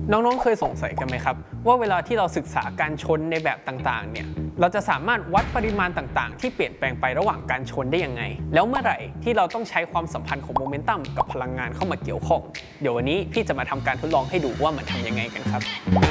น้องๆเคยสงสัยกันไหมครับว่าเวลาที่เราศึกษาการชนในแบบต่างๆเนี่ยเราจะสามารถวัดปริมาณต่างๆที่เปลี่ยนแปลงไประหว่างการชนได้ยังไงแล้วเมื่อไหร่ที่เราต้องใช้ความสัมพันธ์ของโมเมนตัมกับพลังงานเข้ามาเกี่ยวข้องเดี๋ยววันนี้พี่จะมาทำการทดลองให้ดูว่ามันทำยังไงกันครับ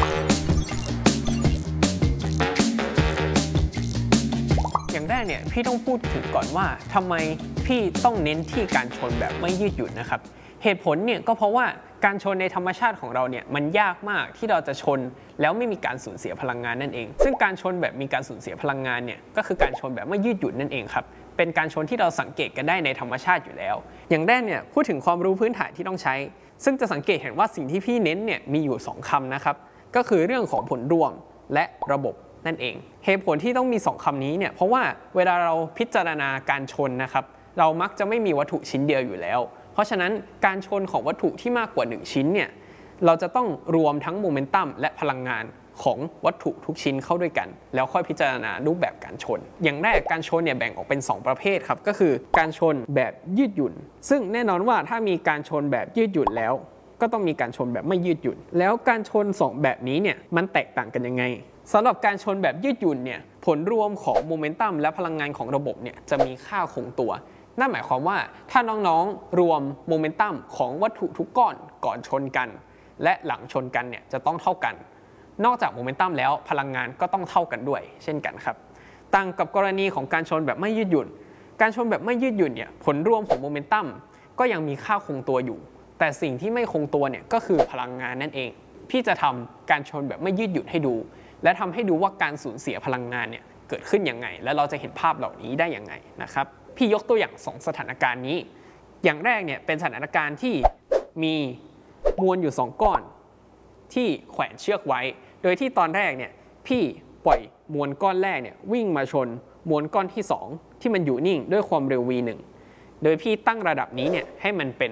อย่างแรกเนี่ยพี่ต้องพูดถึงก่อนว่าทำไมพี่ต้องเน้นที่การชนแบบไม่ยืดหยุ่นนะครับเหตุผลเนี่ยก็เพราะว่าการชนในธรรมชาติของเราเนี่ยมันยากมากที่เราจะชนแล้วไม่มีการสูญเสียพลังงานนั่นเองซึ่งการชนแบบมีการสูญเสียพลังงานเนี่ยก็คือการชนแบบไม่ยืดหยุ่นนั่นเองครับเป็นการชนที่เราสังเกตกันได้ในธรรมชาติอยู่แล้วอย่างแรกเนี่ยพูดถึงความรู้พื้นฐานที่ต้องใช้ซึ่งจะสังเกตเห็นว่าสิ่งที่พี่เน้นเนี่ยมีอยู่2คำนะครับก็คือเรื่องของผลรวมและระบบนั่นเองเหตุผลที่ต้องมี2คำนี้เนี่ยเพราะว่าเวลาเราพิจารณาการชนนะครับเรามักจะไม่มีวัตถุชิ้นเดียวอยู่แล้วเพราะฉะนั้นการชนของวัตถุที่มากกว่า1ชิ้นเนี่ยเราจะต้องรวมทั้งโมเมนตัมและพลังงานของวัตถุทุกชิ้นเข้าด้วยกันแล้วค่อยพิจารณารูปแบบการชนอย่างแรกการชนเนี่ยแบ่งออกเป็น2ประเภทครับก็คือการชนแบบยืดหยุ่นซึ่งแน่นอนว่าถ้ามีการชนแบบยืดหยุ่นแล้วก็ต้องมีการชนแบบไม่ยืดหยุ่นแล้วการชน2แบบนี้เนี่ยมันแตกต่างกันยังไงสำหรับการชนแบบยืดหยุ่นเนี่ยผลรวมของโมเมนตัมและพลังงานของระบบเนี่ยจะมีค่าคงตัวนั่นหมายความว่าถ้าน้องๆรวมโมเมนตัมของวัตถุทุกก้อนก่อนชนกันและหลังชนกันเนี่ยจะต้องเท่ากันนอกจากโมเมนตัมแล้วพลังงานก็ต้องเท่ากันด้วยเช่นกันครับต่างกับกรณีของการชนแบบไม่ยืดหยุ่นการชนแบบไม่ยืดหยุ่นเนี่ยผลรวมของโมเมนตัมก็ยังมีค่าคงตัวอยู่แต่สิ่งที่ไม่คงตัวเนี่ยก็คือพลังงานนั่นเองพี่จะทำการชนแบบไม่ยืดหยุ่นให้ดูและทำให้ดูว่าการสูญเสียพลังงานเนี่ยเกิดขึ้นยังไงและเราจะเห็นภาพเหล่านี้ได้ยังไงนะครับพี่ยกตัวอย่าง2สถานการณ์นี้อย่างแรกเนี่ยเป็นสถานการณ์ที่มีมวลอยู่2ก้อนที่แขวนเชือกไว้โดยที่ตอนแรกเนี่ยพี่ปล่อยมวลก้อนแรกเนี่ยวิ่งมาชนมวลก้อนที่2ที่มันอยู่นิ่งด้วยความเร็ว v1 โดยพี่ตั้งระดับนี้เนี่ยให้มันเป็น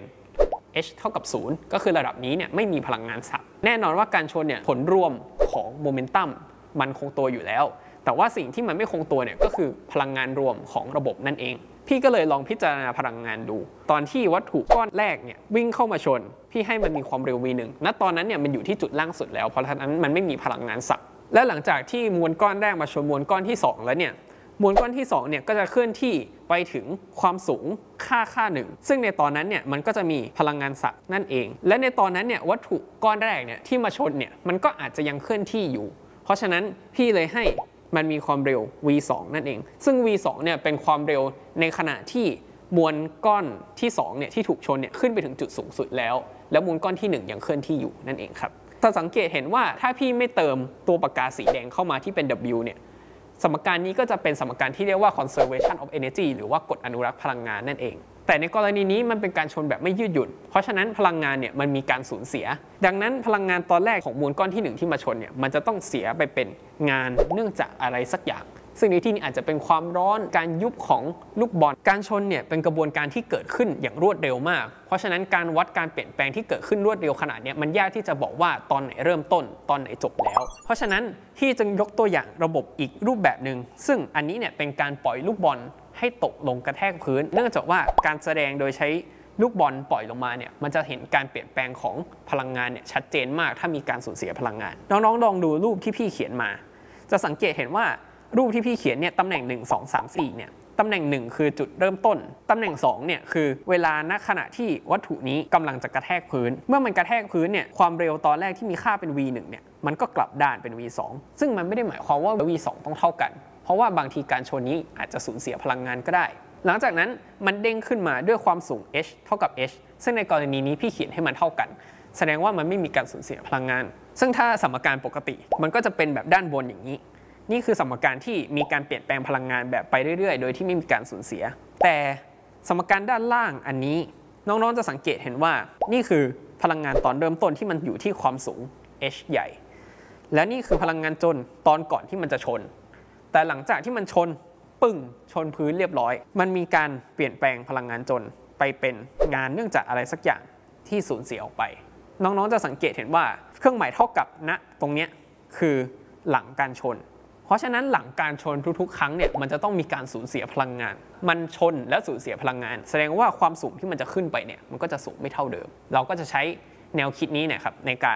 h เท่ากับ0ก็คือระดับนี้เนี่ยไม่มีพลังงานสับแน่นอนว่าการชนเนี่ยผลรวมของโมเมนตัมมันคงตัวอยู่แล้วแต่ว่าสิ่งที่มันไม่คงตัวเนี่ยก็คือพลังงานรวมของระบบนั่นเองพี่ก็เลยลองพิจารณาพลังงานดูตอนที่วัตถุก้อนแรกเนี่ยวิ่งเข้ามาชนพี่ให้มันมีความเร็ว v1 ณตอนนั้นเนี่ยมันอยู่ที่จุดล่างสุดแล้วเพราะฉะนั้นมันไม่มีพลังงานสับและหลังจากที่มวลก้อนแรกมาชนมวลก้อนที่2แล้วเนี่ยมวลก้อนที่2เนี่ยก็จะเคลื่อนที่ไปถึงความสูงค่าหนึ่งซึ่งในตอนนั้นเนี่ยมันก็จะมีพลังงานสับนั่นเองและในตอนนั้นเนี่ยวัตถุก้อนแรกเนี่ยที่มาชนเนี่ยมันก็อาจจะยังเคลื่อนที่อยู่เพราะฉะนั้นพี่เลยให้มันมีความเร็ว v2 นั่นเองซึ่ง v2 เนี่ยเป็นความเร็วในขณะที่มวลก้อนที่2เนี่ยที่ถูกชนเนี่ยขึ้นไปถึงจุดสูงสุดแล้วมวลก้อนที่1ยังเคลื่อนที่อยู่นั่นเองครับถ้าสังเกตเห็นว่าถ้าพี่ไม่เติมตัวปากกาสีแดงเข้ามาที่เป็น w เนี่ยสมการนี้ก็จะเป็นสมการที่เรียกว่า conservation of energy หรือว่ากฎอนุรักษ์พลังงานนั่นเองแต่ในกรณีนี้มันเป็นการชนแบบไม่ยืดหยุ่นเพราะฉะนั้นพลังงานเนี่ยมันมีการสูญเสียดังนั้นพลังงานตอนแรกของมวลก้อนที่1ที่มาชนเนี่ยมันจะต้องเสียไปเป็นงานเนื่องจากอะไรสักอย่างซึ่งในที่นี้อาจจะเป็นความร้อนการยุบของลูกบอลการชนเนี่ยเป็นกระบวนการที่เกิดขึ้นอย่างรวดเร็วมากเพราะฉะนั้นการวัดการเปลี่ยนแปลงที่เกิดขึ้นรวดเร็วขนาดนี้มันยากที่จะบอกว่าตอนไหนเริ่มต้นตอนไหนจบแล้วเพราะฉะนั้นที่จึงยกตัวอย่างระบบอีกรูปแบบหนึ่งซึ่งอันนี้เนี่ยเป็นการปล่อยลูกบอลให้ตกลงกระแทกพื้นเนื่องจากว่าการแสดงโดยใช้ลูกบอลปล่อยลงมาเนี่ยมันจะเห็นการเปลี่ยนแปลงของพลังงานเนี่ยชัดเจนมากถ้ามีการสูญเสียพลังงานน้องๆลองดูรูปที่พี่เขียนมาจะสังเกตเห็นว่ารูปที่พี่เขียนเนี่ยตำแหน่ง1 2 3 4เนี่ยตำแหน่ง1คือจุดเริ่มต้นตำแหน่ง2เนี่ยคือเวลาณขณะที่วัตถุนี้กำลังจะกระแทกพื้นเมื่อมันกระแทกพื้นเนี่ยความเร็วตอนแรกที่มีค่าเป็น v1 เนี่ยมันก็กลับด้านเป็น v2 ซึ่งมันไม่ได้หมายความว่า v2 ต้องเท่ากันเพราะว่าบางทีการชนนี้อาจจะสูญเสียพลังงานก็ได้หลังจากนั้นมันเด้งขึ้นมาด้วยความสูง h เท่ากับ h ซึ่งในกรณีนี้พี่เขียนให้มันเท่ากันแสดงว่ามันไม่มีการสูญเสียพลังงานซึ่งถ้าสมการปกติมันก็จะเป็นแบบด้านบนอย่างนี้นี่คือสมการที่มีการเปลี่ยนแปลงพลังงานแบบไปเรื่อยๆโดยที่ไม่มีการสูญเสียแต่สมการด้านล่างอันนี้น้องๆจะสังเกตเห็นว่านี่คือพลังงานตอนเริ่มต้นที่มันอยู่ที่ความสูง h ใหญ่และนี่คือพลังงานจนตอนก่อนที่มันจะชนแต่หลังจากที่มันชนปึ้งชนพื้นเรียบร้อยมันมีการเปลี่ยนแปลงพลังงานจนไปเป็นงานเนื่องจากอะไรสักอย่างที่สูญเสียออกไปน้องๆจะสังเกตเห็นว่าเครื่องหมายเท่ากับณตรงนี้คือหลังการชนเพราะฉะนั้นหลังการชนทุกๆครั้งเนี่ยมันจะต้องมีการสูญเสียพลังงานมันชนและสูญเสียพลังงานแสดงว่าความสูงที่มันจะขึ้นไปเนี่ยมันก็จะสูงไม่เท่าเดิมเราก็จะใช้แนวคิดนี้นะครับในการ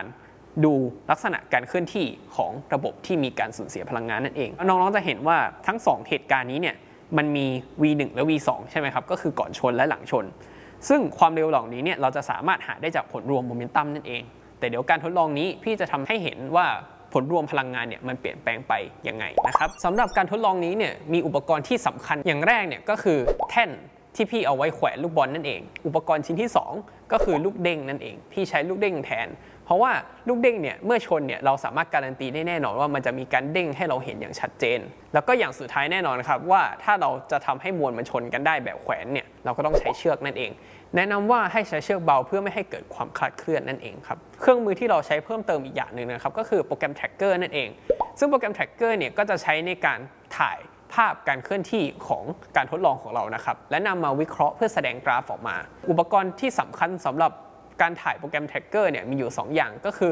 ดูลักษณะการเคลื่อนที่ของระบบที่มีการสูญเสียพลังงานนั่นเองน้องๆจะเห็นว่าทั้ง2เหตุการณ์นี้เนี่ยมันมี v1 และ v2 ใช่ไหมครับก็คือก่อนชนและหลังชนซึ่งความเร็วเหล่านี้เนี่ยเราจะสามารถหาได้จากผลรวมโมเมนตัมนั่นเองแต่เดี๋ยวการทดลองนี้พี่จะทำให้เห็นว่าผลรวมพลังงานเนี่ยมันเปลี่ยนแปลงไปยังไงนะครับสำหรับการทดลองนี้เนี่ยมีอุปกรณ์ที่สำคัญอย่างแรกเนี่ยก็คือแท่นที่พี่เอาไว้แขวนลูกบอลนั่นเองอุปกรณ์ชิ้นที่2ก็คือลูกเด้งนั่นเองพี่ใช้ลูกเด้งแทนเพราะว่าลูกเด้งเนี่ยเมื่อชนเนี่ยเราสามารถการันตีได้แน่นอนว่ามันจะมีการเด้งให้เราเห็นอย่างชัดเจนแล้วก็อย่างสุดท้ายแน่นอนครับว่าถ้าเราจะทำให้มวลมันชนกันได้แบบแขวนเนี่ยเราก็ต้องใช้เชือกนั่นเองแนะนำว่าให้ใช้เชือกเบาเพื่อไม่ให้เกิดความคลาดเคลื่อนนั่นเองครับเครื่องมือที่เราใช้เพิ่มเติมอีกอย่างหนึ่งนะครับก็คือโปรแกรม Tracker นั่นเองซึ่งโปรแกรม Tracker เนี่ยก็จะใช้ในการถ่ายภาพการเคลื่อนที่ของการทดลองของเรานะครับและนำมาวิเคราะห์เพื่อแสดงกราฟออกมาอุปกรณ์ที่สำคัญสำหรับการถ่ายโปรแกรม Tracker เนี่ยมีอยู่ 2 อย่างก็คือ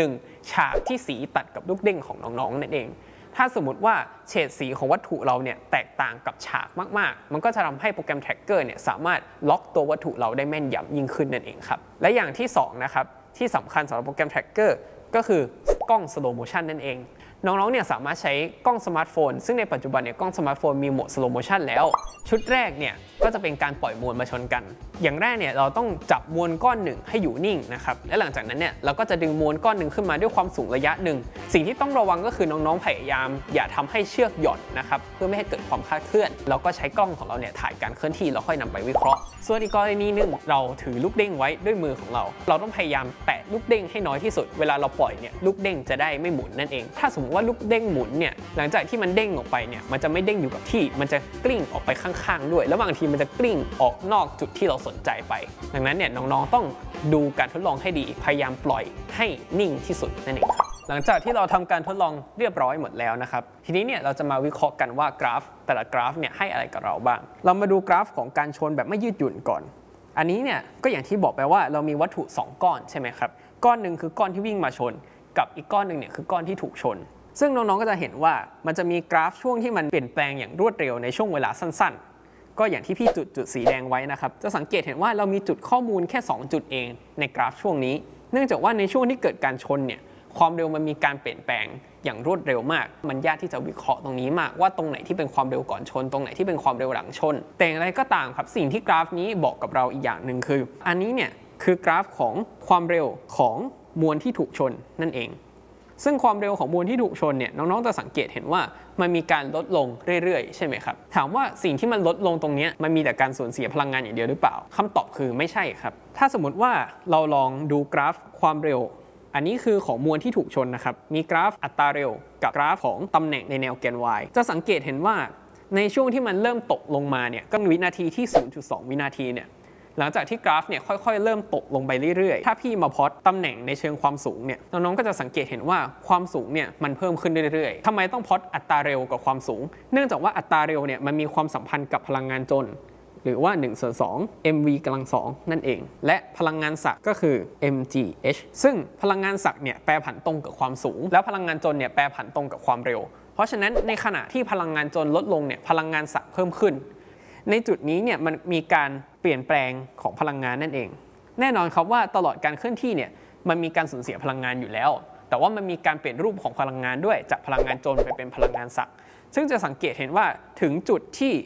1. ฉากที่สีตัดกับลูกเด้งของน้องๆนั่นเองถ้าสมมติว่าเฉดสีของวัตถุเราเนี่ยแตกต่างกับฉากมากๆมันก็จะทำให้โปรแกรม Tracker เนี่ยสามารถล็อกตัววัตถุเราได้แม่นยำยิ่งขึ้นนั่นเองครับและอย่างที่2นะครับที่สำคัญสำหรับโปรแกรม Tracker ก็คือกล้อง Slow Motion นั่นเองน้องๆเนี่ยสามารถใช้กล้องสมาร์ทโฟนซึ่งในปัจจุบันเนี่ยกล้องสมาร์ทโฟนมีโหมด Slow Motion แล้วชุดแรกเนี่ยก็จะเป็นการปล่อยมวลมาชนกันอย่างแรกเนี่ยเราต้องจับมวลก้อนหนึ่งให้อยู่นิ่งนะครับและหลังจากนั้นเนี่ยเราก็จะดึงมวลก้อนหนึ่งขึ้นมาด้วยความสูงระยะหนึ่งสิ่งที่ต้องระวังก็คือน้องๆพยายามอย่าทำให้เชือกหย่อนนะครับเพื่อไม่ให้เกิดความคลาดเคลื่อนแล้วก็ใช้กล้องของเราเนี่ยถ่ายการเคลื่อนที่แล้วค่อยนำไปวิเคราะห์ส่วนอีกกรณีหนึ่งเราถือลูกเด้งไว้ด้วยมือของเราต้องพยายามแตะลูกเด้งให้น้อยที่สุดเวลาเราปล่อยเนี่ยลูกเด้งจะได้ไม่หมุนนั่นเองถ้าสมมติว่าลูกเด้งหมุนเนี่ยหลังจากที่มันเด้งออกไปเนี่ยมันจะไม่เด้งอยู่กับที่มันจะกลิ้งออกไปข้างๆด้วยแล้วบางทีมันจะกลิ้งออกนอกจุดที่เราสนใจไปดังนั้นเนี่ยน้องๆต้องดูการทดลองให้ดีพยายามปล่อยให้นิ่งที่สุดนั่นเองหลังจากที่เราทำการทดลองเรียบร้อยหมดแล้วนะครับทีนี้เนี่ยเราจะมาวิเคราะห์กันว่ากราฟแต่ละกราฟเนี่ยให้อะไรกับเราบ้างเรามาดูกราฟของการชนแบบไม่ยืดหยุ่นก่อนอันนี้เนี่ยก็อย่างที่บอกไปว่าเรามีวัตถุ2ก้อนใช่ไหมครับก้อนหนึ่งคือก้อนที่วิ่งมาชนกับอีกก้อนหนึ่งเนี่ยคือก้อนที่ถูกชนซึ่งน้องๆก็จะเห็นว่ามันจะมีกราฟช่วงที่มันเปลี่ยนแปลงอย่างรวดเร็วในช่วงเวลาสั้นๆก็อย่างที่พี่จุดสีแดงไว้นะครับจะสังเกตเห็นว่าเรามีจุดข้อมูลแค่2จุดเองในกราฟช่วงนี้เนื่องจากว่าในช่วงที่เกิดการชนเนี่ยความเร็วมันมีการเปลี่ยนแปลงอย่างรวดเร็วมากมันยากที่จะวิเคราะห์ตรงนี้มากว่าตรงไหนที่เป็นความเร็วก่อนชนตรงไหนที่เป็นความเร็วหลังชนแต่อย่างไรก็ตามครับสิ่งที่กราฟนี้บอกกับเราอีกอย่างหนึ่งคืออันนี้เนี่ยคือกราฟของความเร็วของมวลที่ถูกชนนั่นเองซึ่งความเร็วของมวลที่ถูกชนเนี่ยน้องๆจะสังเกตเห็นว่ามันมีการลดลงเรื่อยๆใช่ไหมครับถามว่าสิ่งที่มันลดลงตรงนี้มันมีแต่การสูญเสียพลังงานอย่างเดียวหรือเปล่าคำตอบคือไม่ใช่ครับถ้าสมมติว่าเราลองดูกราฟความเร็วอันนี้คือของมวลที่ถูกชนนะครับมีกราฟอัตราเร็วกับกราฟของตำแหน่งในแนวแกน y จะสังเกตเห็นว่าในช่วงที่มันเริ่มตกลงมาเนี่ยก็วินาทีที่ 0.2 วินาทีเนี่ยหลังจากที่กราฟเนี่ยค่อยๆเริ่มตกลงไปเรื่อยๆถ้าพี่มาพล็อตตำแหน่งในเชิงความสูงเนี่ยน้องๆก็จะสังเกตเห็นว่าความสูงเนี่ยมันเพิ่มขึ้นเรื่อยๆทำไมต้องพล็อตอัตราเร็วกับความสูงเนื่องจากว่าอัตราเร็วเนี่ยมันมีความสัมพันธ์กับพลังงานจนหรือว่า1/2 mv กำลัง2นั่นเองและพลังงานศักย์ก็คือ mgh ซึ่งพลังงานศักย์เนี่ยแปรผันตรงกับความสูงแล้วพลังงานจนเนี่ยแปรผันตรงกับความเร็วเพราะฉะนั้นในขณะที่พลังงานจนลดลงเนี่ยพลังงานศักย์เพิ่มขึ้นในจุดนี้เนี่ยมันมีการเปลี่ยนแปลงของพลังงานนั่นเองแน่นอนครับว่าตลอดการเคลื่อนที่เนี่ยมันมีการสูญเสียพลังงานอยู่แล้วแต่ว่ามันมีการเปลี่ยนรูปของพลังงานด้วยจากพลังงานจนไปเป็นพลังงานศักย์ซึ่งจะสังเกตเห็นว่าถึงจุดที่